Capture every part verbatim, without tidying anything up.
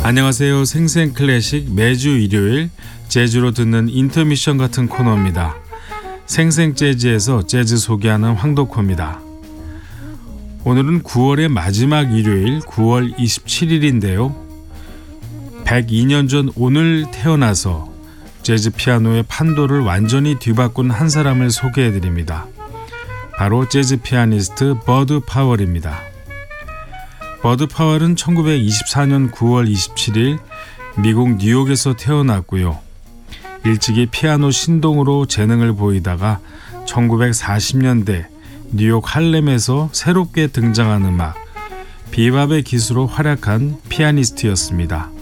안녕하세요. 생생클래식 매주 일요일 재즈로 듣는 인터미션 같은 코너입니다. 생생재즈에서 재즈 소개하는 황덕호입니다. 오늘은 구월의 마지막 일요일 구월 이십칠일인데요. 백이 년 전 오늘 태어나서 재즈 피아노의 판도를 완전히 뒤바꾼 한 사람을 소개해드립니다. 바로 재즈 피아니스트 버드 파월입니다. 버드 파월은 천구백이십사 년 구월 이십칠일 미국 뉴욕에서 태어났고요. 일찍이 피아노 신동으로 재능을 보이다가 천구백사십 년대 뉴욕 할렘에서 새롭게 등장한 음악 비밥의 기수로 활약한 피아니스트였습니다.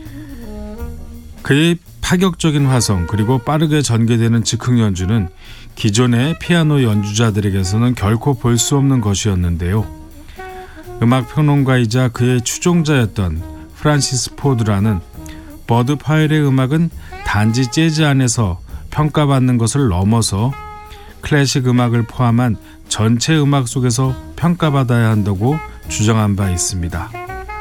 그의 파격적인 화성 그리고 빠르게 전개되는 즉흥 연주는 기존의 피아노 연주자들에게서는 결코 볼 수 없는 것이었는데요. 음악평론가이자 그의 추종자였던 프란시스 포드라는 버드 파웰의 음악은 단지 재즈 안에서 평가받는 것을 넘어서 클래식 음악을 포함한 전체 음악 속에서 평가받아야 한다고 주장한 바 있습니다.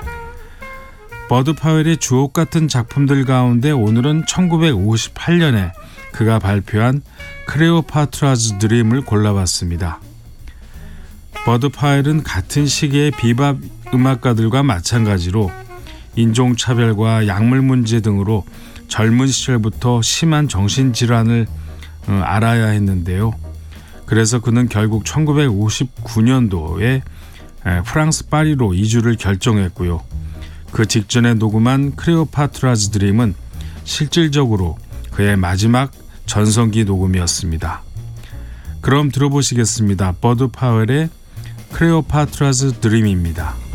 버드 파웰의 주옥 같은 작품들 가운데 오늘은 천구백오십팔 년에 그가 발표한 클레오파트라즈 드림을 골라봤습니다. 버드 파웰은 같은 시기의 비밥 음악가들과 마찬가지로 인종차별과 약물 문제 등으로 젊은 시절부터 심한 정신질환을 앓아야 했는데요. 그래서 그는 결국 천구백오십구 년도에 프랑스 파리로 이주를 결정했고요. 그 직전에 녹음한 클레오파트라즈 드림은 실질적으로 그의 마지막 전성기 녹음이었습니다. 그럼 들어보시겠습니다. 버드 파웰의 클레오파트라즈 드림입니다.